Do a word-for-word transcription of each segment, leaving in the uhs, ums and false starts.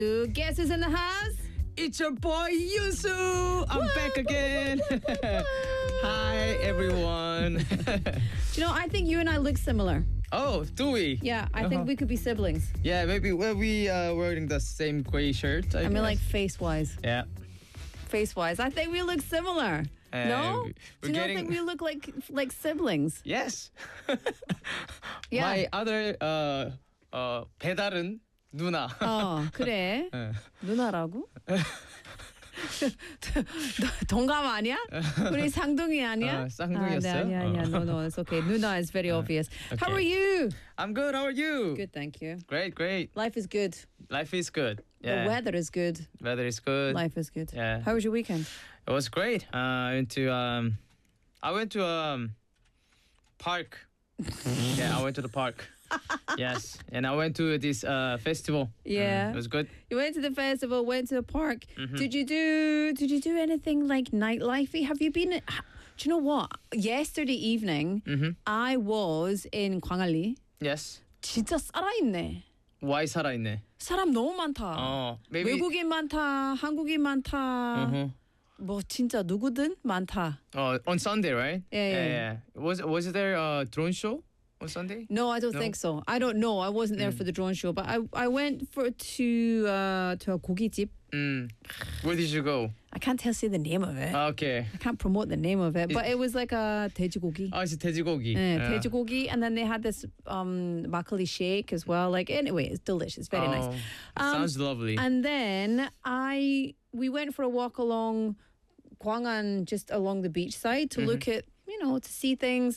Who guess who's in the house? It's your boy Yusu. I'm back again. Hi everyone. Do you know, I think you and I look similar. Oh, do we? Yeah, I think Uh-huh. we could be siblings. Yeah, maybe well, we uh, wearing the same gray shirt. I, I mean, guess. like face-wise. yeah. Face-wise, I think we look similar. Uh, no? we- Do we're you not getting- think we look like like siblings? Yes. Yeah. My other uh uh 배다른 누나. 어, 그래. 어. 누나라고? 동갑 아니야? 우리 쌍둥이 아니야? 어, 쌍둥이였어요? 아, 네, 아니야, 아니야. No, no, it's okay. 누나 is very obvious. How okay. are you? I'm good. How are you? Good, thank you. Great, great. Life is good. Life is good. Yeah. The weather is good. Weather is good. Life is good. Yeah. How was your weekend? It was great. Uh, I went to um, I went to um, park. Yeah, I went to the park. Yes, and I went to this uh festival. Yeah. Mm, it was good. You went to the festival, went to the park. Mhm. Did you do Did you do anything like nightlifey? Have you been? Do you know what? Yesterday evening, Mhm. I was in 광안리. Yes. 진짜 살아있네. Why 살아있네? 사람 너무 많다. Oh, maybe. 외국인 많다, 한국인 많다. Uh-huh. 뭐 진짜 누구든 많다. Oh, on Sunday, right? Yeah, yeah, yeah. Was was there a drone show on Sunday? No, I don't No? think so. I don't know. I wasn't there for the drone show, but I I went for to uh, to a 고깃집. Mm. Where did you go? I can't tell you the name of it. Okay. I can't promote the name of it, but it was like a 돼지고기. Oh, it's a 돼지고기. 네, Yeah. 돼지고기, and then they had this um 막걸리 shake as well. Like anyway, it's delicious, very oh, nice. it Um, sounds lovely. And then I we went for a walk along Gwangan, just along the beach side to look at, you know, to see things.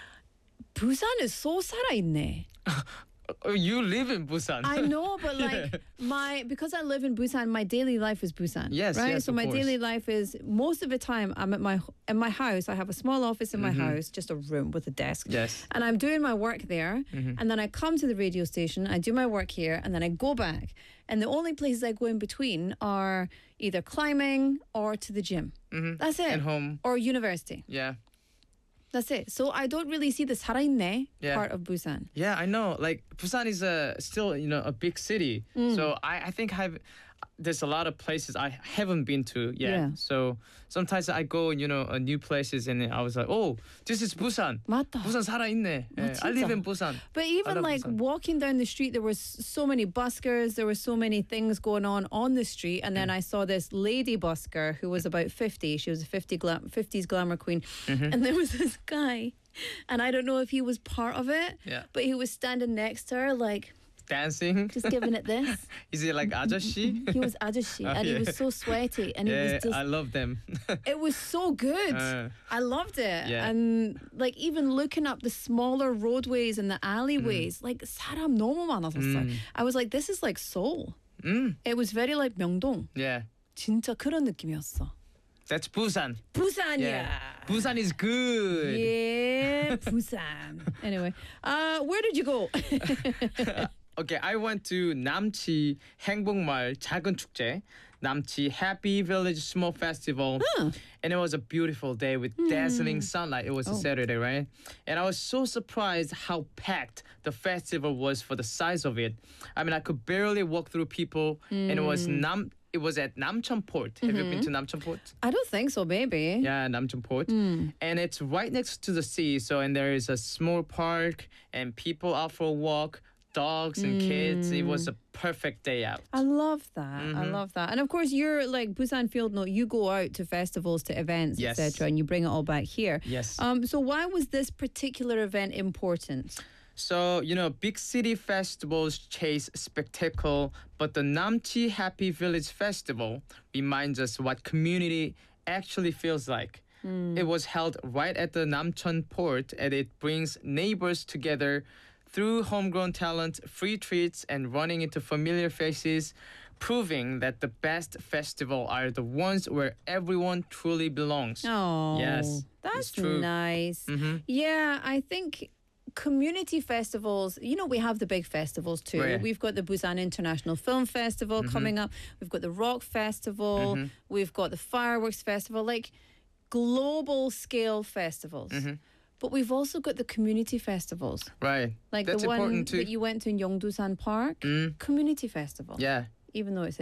부산 is so 살아있네. Oh, you live in Busan. I know, but like my because I live in Busan, my daily life is Busan. Yes, right. yes, so of my course. daily life is most of the time I'm at my in my house. I have a small office in my Mhm. house, just a room with a desk. Yes. And I'm doing my work there, Mhm. and then I come to the radio station. I do my work here, and then I go back. And the only places I go in between are either climbing or to the gym. Mhm. That's it. And home. Or university. Yeah. That's it. So I don't really see the 살아있네 Yeah. part of Busan. Yeah, I know. Like Busan is a still you know a big city, Mm. so I I think I've there's a lot of places I haven't been to yet. Yeah. So sometimes I go you know uh, new places and I was like, oh, this is Busan. 맞다. 부산 살아있네. 아, Yeah, I live 진짜. in Busan. But even love like Busan. walking down the street, there was so many buskers, there were so many things going on on the street. And then I saw this lady busker who was about fifty. She was a fifty glam- fifties glamour queen. Mm-hmm. And there was this guy, and I don't know if he was part of it, Yeah. but he was standing next to her, like Dancing. just giving it this. Is it like 아저씨? He was ajashi, Oh, and he yeah. was so sweaty, and he Yeah, was just. I love them. It was so good. Uh, I loved it. Yeah. And like even looking up the smaller roadways and the alleyways, like 사람 너무 많았었어. Mm. I was like, this is like Seoul. mm, It was very like 명동. yeah, 진짜 그런 느낌이었어. that's Busan. 부산이야. Yeah, Busan is good. Yeah, 부산. Anyway, uh, where did you go? Okay, I went to 남치 행복마을 작은 축제, 남치 Happy Village Small Festival, Huh. and it was a beautiful day with dazzling sunlight. It was a Oh. Saturday, right? And I was so surprised how packed the festival was for the size of it. I mean, I could barely walk through people, and it was Nam. It was at Namcheon Port. Have you been to Namcheon Port? I don't think so, baby. Yeah, Namcheon Port. And it's right next to the sea. So, and there is a small park and people out for a walk, dogs and kids. It was a perfect day out. I love that. I Mhm. love that. And of course, you're like Busan Field Note. You go out to festivals, to events, Yes. et cetera, and you bring it all back here. Yes. Um. So why was this particular event important? So, you know, big city festivals chase spectacle, but the Namchi Happy Village Festival reminds us what community actually feels like. It was held right at the Namcheon Port, and it brings neighbors together through homegrown talent, free treats, and running into familiar faces, proving that the best festival are the ones where everyone truly belongs. Oh, Yes, that's it's true. nice. Mhm. Yeah, I think community festivals, you know, we have the big festivals too. Right. We've got the Busan International Film Festival coming up. We've got the Rock Festival. We've got the Fireworks Festival, like global scale festivals. But we've also got the community festivals. Right. Like That's the one important too. that you went to in Yeongdusan Park. Mm. Community festival. Yeah. Even though it's